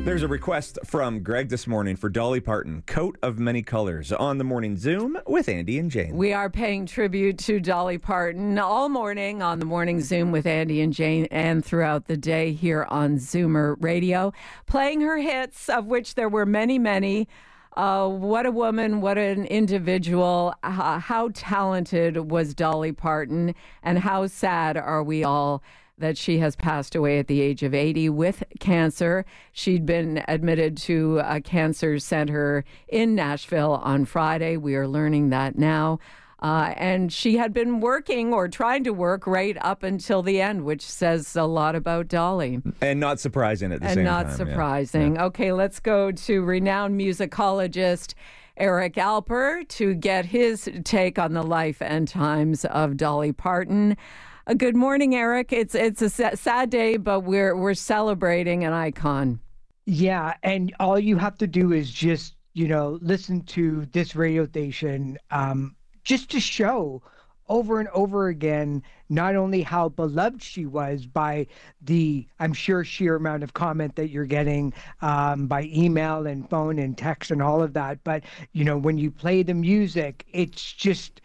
There's a request from Greg this morning for Dolly Parton, Coat of Many Colors, on the Morning Zoom with Andy and Jane. We are paying tribute to Dolly Parton all morning on the Morning Zoom with Andy and Jane and throughout the day here on Zoomer Radio, playing her hits, of which there were many, many. What a woman, what an individual. How talented was Dolly Parton, and how sad are we all that she has passed away at the age of 80 with cancer. She'd been admitted to a cancer center in Nashville on Friday. We are learning that now. And she had been working or trying to work right up until the end, which says a lot about Dolly. And not surprising at the same time. And not surprising. Yeah. Okay, let's go to renowned musicologist Eric Alper to get his take on the life and times of Dolly Parton. Good morning, Eric. It's a sad day, but we're celebrating an icon. Yeah, and all you have to do is just, listen to this radio station just to show over and over again not only how beloved she was by the, I'm sure, sheer amount of comment that you're getting by email and phone and text and all of that, but, when you play the music, it's just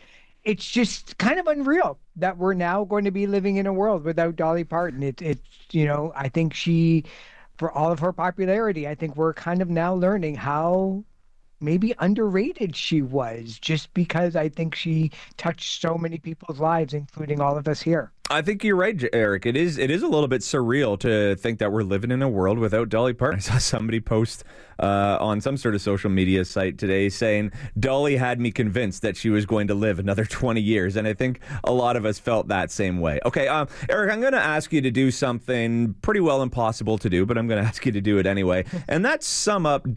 kind of unreal that we're now going to be living in a world without Dolly Parton. I think she, for all of her popularity, I think we're kind of now learning how maybe underrated she was, just because I think she touched so many people's lives, including all of us here. I think you're right, Eric. It is a little bit surreal to think that we're living in a world without Dolly Parton. I saw somebody post on some sort of social media site today saying, Dolly had me convinced that she was going to live another 20 years. And I think a lot of us felt that same way. Okay, Eric, I'm going to ask you to do something pretty well impossible to do, but I'm going to ask you to do it anyway. And that's sum up